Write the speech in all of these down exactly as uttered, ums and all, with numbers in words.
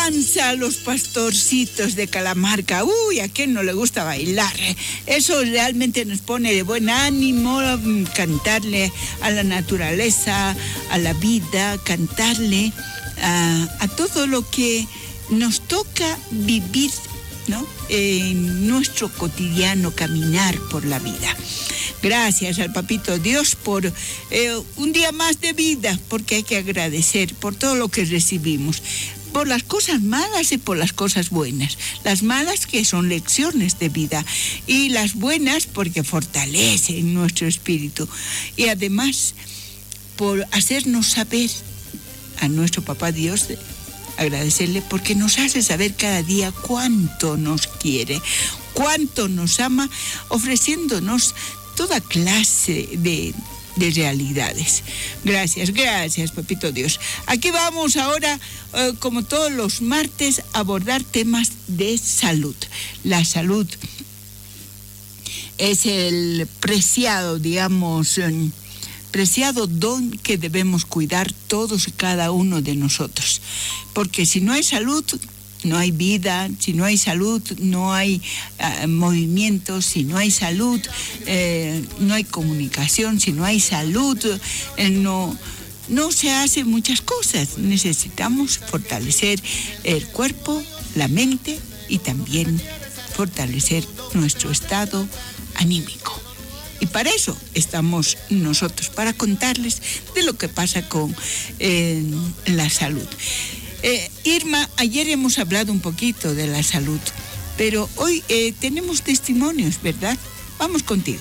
danza a los pastorcitos de Calamarca. Uy, ¿a quién no le gusta bailar? Eso realmente nos pone de buen ánimo, cantarle a la naturaleza, a la vida, cantarle a, a todo lo que nos toca vivir, ¿no? En nuestro cotidiano caminar por la vida. Gracias al Papito Dios por eh, un día más de vida, porque hay que agradecer por todo lo que recibimos, por las cosas malas y por las cosas buenas. Las malas que son lecciones de vida y las buenas porque fortalecen nuestro espíritu. Y además por hacernos saber a nuestro Papá Dios, agradecerle porque nos hace saber cada día cuánto nos quiere, cuánto nos ama, ofreciéndonos toda clase de, de realidades. Gracias, gracias, Papito Dios. Aquí vamos ahora, eh, como todos los martes, a abordar temas de salud. La salud es el preciado, digamos, eh, preciado don que debemos cuidar todos y cada uno de nosotros. Porque si no hay salud, no hay vida. Si no hay salud, no hay uh, movimiento. Si no hay salud, eh, no hay comunicación. Si no hay salud, eh, no, no se hacen muchas cosas. Necesitamos fortalecer el cuerpo, la mente y también fortalecer nuestro estado anímico. Y para eso estamos nosotros, para contarles de lo que pasa con eh, la salud. Eh, Irma, ayer hemos hablado un poquito de la salud, pero hoy eh, tenemos testimonios, ¿verdad? Vamos contigo.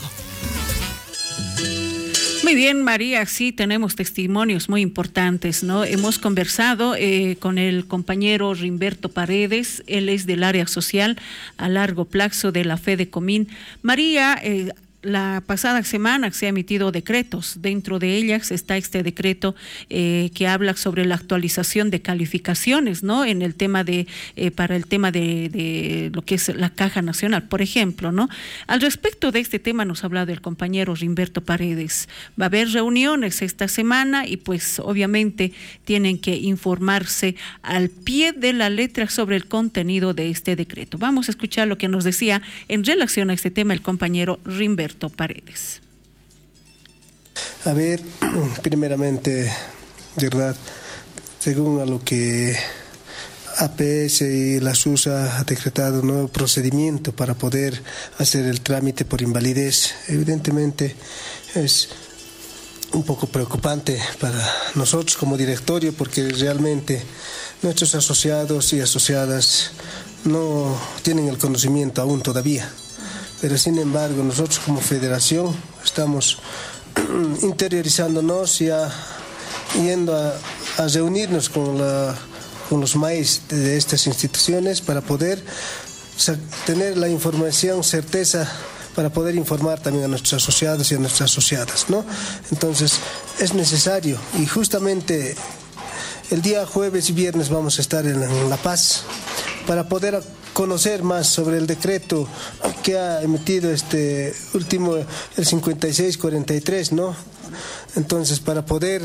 Muy bien, María, sí, tenemos testimonios muy importantes, ¿no? Hemos conversado eh, con el compañero Rimberto Paredes, él es del área social a largo plazo de la FEDECOMIN. María, eh, la pasada semana se han emitido decretos. Dentro de ellas está este decreto eh, que habla sobre la actualización de calificaciones, ¿no? En el tema de, eh, para el tema de, de lo que es la Caja Nacional, por ejemplo, ¿no? Al respecto de este tema nos ha hablado el compañero Rimberto Paredes. Va a haber reuniones esta semana y pues obviamente tienen que informarse al pie de la letra sobre el contenido de este decreto. Vamos a escuchar lo que nos decía en relación a este tema el compañero Rimberto Paredes. A ver, primeramente, de verdad, según a lo que A P S y la S U S ha decretado un nuevo procedimiento para poder hacer el trámite por invalidez, evidentemente es un poco preocupante para nosotros como directorio, porque realmente nuestros asociados y asociadas no tienen el conocimiento aún todavía. Pero sin embargo, nosotros como federación estamos interiorizándonos y a, yendo a, a reunirnos con, la, con los maíz de estas instituciones para poder tener la información, certeza, para poder informar también a nuestros asociados y a nuestras asociadas, ¿no? Entonces, es necesario, y justamente el día jueves y viernes vamos a estar en, en La Paz para poder conocer más sobre el decreto que ha emitido este último, el cincuenta y seis cuarenta y tres, ¿no? Entonces, para poder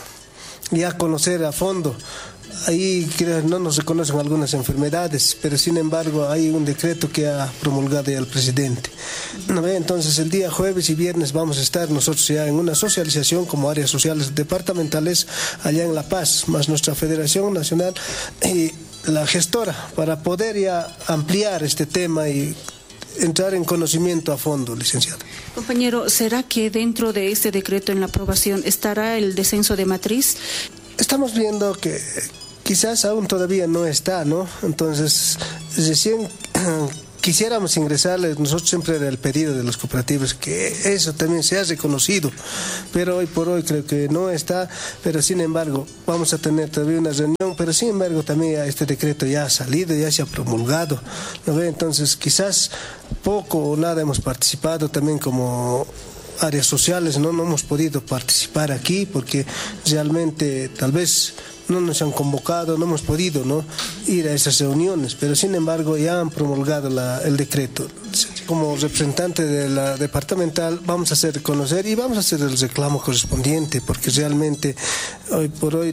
ya conocer a fondo, ahí no nos reconocen algunas enfermedades, pero sin embargo hay un decreto que ha promulgado ya el presidente. Entonces, el día jueves y viernes vamos a estar nosotros ya en una socialización como áreas sociales departamentales allá en La Paz, más nuestra Federación Nacional y la gestora, para poder ya ampliar este tema y entrar en conocimiento a fondo, licenciado. Compañero, ¿será que dentro de este decreto en la aprobación estará el descenso de matriz? Estamos viendo que quizás aún todavía no está, ¿no? Entonces, recién quisiéramos ingresarle, nosotros siempre era el pedido de los cooperativos, que eso también sea reconocido, pero hoy por hoy creo que no está, pero sin embargo vamos a tener todavía una reunión, pero sin embargo también este decreto ya ha salido, ya se ha promulgado, ¿no ve? Entonces quizás poco o nada hemos participado también como áreas sociales, no, no hemos podido participar aquí porque realmente tal vez no nos han convocado, no hemos podido, ¿no?, ir a esas reuniones, pero sin embargo ya han promulgado la, el decreto. Como representante de la departamental vamos a hacer conocer y vamos a hacer el reclamo correspondiente, porque realmente hoy por hoy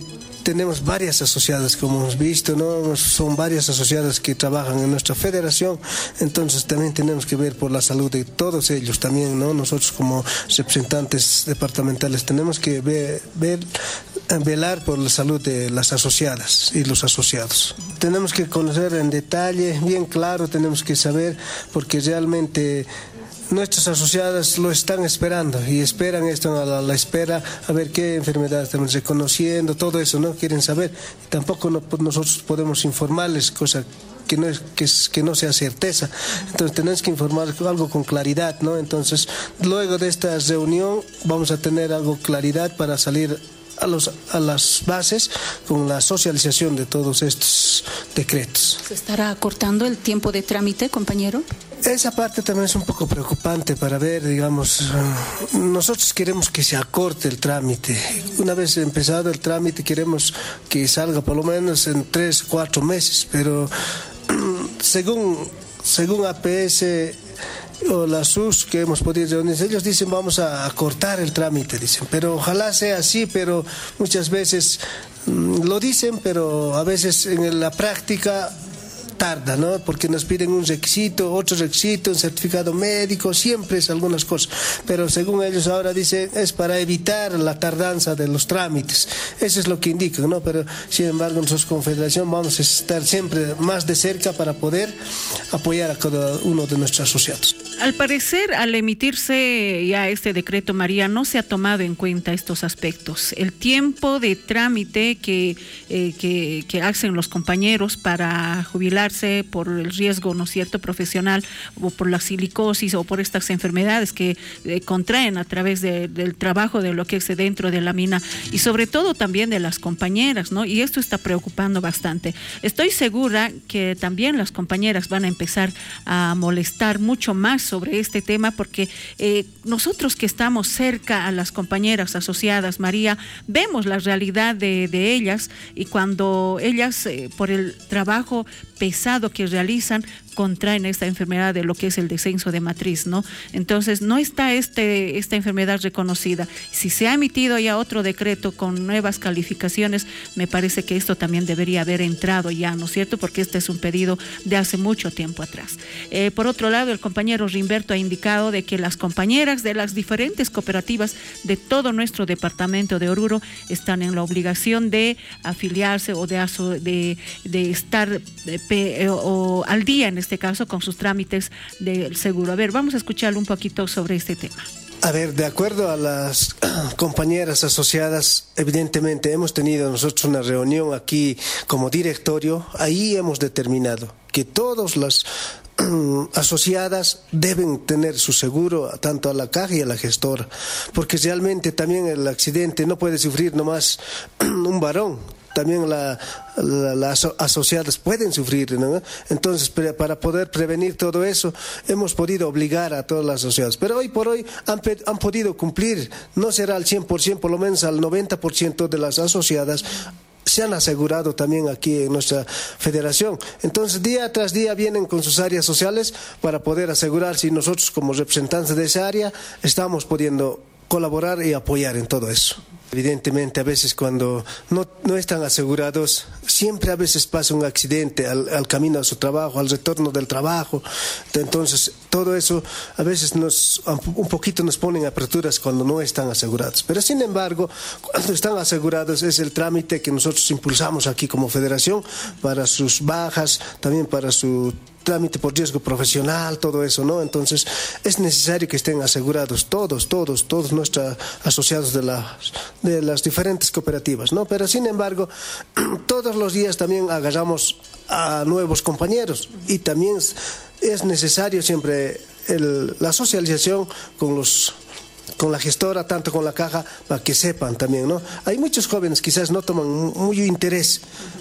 tenemos varias asociadas, como hemos visto, ¿no? Son varias asociadas que trabajan en nuestra federación, entonces también tenemos que ver por la salud de todos ellos también, ¿no? Nosotros como representantes departamentales tenemos que ver, ver velar por la salud de las asociadas y los asociados. Tenemos que conocer en detalle, bien claro, tenemos que saber, porque realmente nuestras asociadas lo están esperando y esperan esto a la, a la espera, a ver qué enfermedades estamos reconociendo, todo eso, ¿no? Quieren saber. Y tampoco no, nosotros podemos informarles cosas que no, es, que, es, que no sea certeza. Entonces tenemos que informar algo con claridad, ¿no? Entonces, luego de esta reunión vamos a tener algo claridad para salir a, los, a las bases con la socialización de todos estos decretos. ¿Se estará acortando el tiempo de trámite, compañero? Esa parte también es un poco preocupante para ver, digamos, nosotros queremos que se acorte el trámite. Una vez empezado el trámite queremos que salga por lo menos en tres, cuatro meses, pero según, según A P S o la S U S que hemos podido reunir, ellos dicen vamos a acortar el trámite, dicen, pero ojalá sea así, pero muchas veces mmm, lo dicen, pero a veces en la práctica tarda, ¿no? Porque nos piden un requisito, otro requisito, un certificado médico, siempre es algunas cosas, pero según ellos ahora dicen es para evitar la tardanza de los trámites, eso es lo que indican, ¿no? Pero sin embargo nosotros como federación vamos a estar siempre más de cerca para poder apoyar a cada uno de nuestros asociados. Al parecer, al emitirse ya este decreto, María, no se ha tomado en cuenta estos aspectos. El tiempo de trámite que, eh, que, que hacen los compañeros para jubilarse por el riesgo, ¿no es cierto?, profesional, o por la silicosis o por estas enfermedades que eh, contraen a través de, del trabajo de lo que es dentro de la mina, y sobre todo también de las compañeras, ¿no? Y esto está preocupando bastante. Estoy segura que también las compañeras van a empezar a molestar mucho más sobre este tema, porque eh, nosotros que estamos cerca a las compañeras asociadas, María, vemos la realidad de, de ellas, y cuando ellas, eh, por el trabajo pesado que realizan, contraen esta enfermedad de lo que es el descenso de matriz, ¿no? Entonces no está este esta enfermedad reconocida. Si se ha emitido ya otro decreto con nuevas calificaciones, me parece que esto también debería haber entrado ya, ¿no es cierto? Porque este es un pedido de hace mucho tiempo atrás. Eh, por otro lado, el compañero Rimberto ha indicado de que las compañeras de las diferentes cooperativas de todo nuestro departamento de Oruro están en la obligación de afiliarse o de, aso, de, de estar de, pe, o, o al día en este caso con sus trámites del seguro. A ver, vamos a escuchar un poquito sobre este tema. A ver, de acuerdo a las compañeras asociadas, evidentemente hemos tenido nosotros una reunión aquí como directorio, ahí hemos determinado que todas las asociadas deben tener su seguro, tanto a la caja y a la gestora, porque realmente también el accidente no puede sufrir nomás un varón. También la, la, las asociadas pueden sufrir, ¿no? Entonces, para poder prevenir todo eso, hemos podido obligar a todas las asociadas. Pero hoy por hoy han, han podido cumplir, no será al cien por ciento, por lo menos al noventa por ciento de las asociadas se han asegurado también aquí en nuestra federación. Entonces, día tras día vienen con sus áreas sociales para poder asegurar si nosotros como representantes de esa área estamos pudiendo colaborar y apoyar en todo eso. Evidentemente, a veces cuando no, no están asegurados, siempre a veces pasa un accidente al, al camino a su trabajo, al retorno del trabajo. Entonces, todo eso a veces nos, un poquito nos ponen aperturas cuando no están asegurados. Pero sin embargo, cuando están asegurados es el trámite que nosotros impulsamos aquí como federación para sus bajas, también para su trámite por riesgo profesional, todo eso, ¿no? Entonces, es necesario que estén asegurados todos, todos, todos nuestros asociados de las, de las diferentes cooperativas, ¿no? Pero, sin embargo, todos los días también agarramos a nuevos compañeros y también es necesario siempre el, la socialización con los con la gestora, tanto con la caja, para que sepan también, ¿no? Hay muchos jóvenes quizás no toman mucho interés